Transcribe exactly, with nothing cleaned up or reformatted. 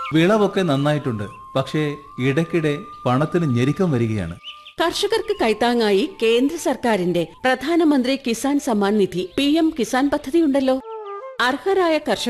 വിളവൊക്കെ നന്നായിട്ടുണ്ട്, പക്ഷേ ഇടയ്ക്കിടെ പണത്തിന് ഞെരുക്കം വരികയാണ്. കർഷകർക്ക് കൈത്താങ്ങായി കേന്ദ്ര സർക്കാരിന്റെ പ്രധാനമന്ത്രി കിസാൻ സമ്മാൻ നിധി പി എം കിസാൻ പദ്ധതിയുണ്ടല്ലോ. അർഹരായ കർഷകർ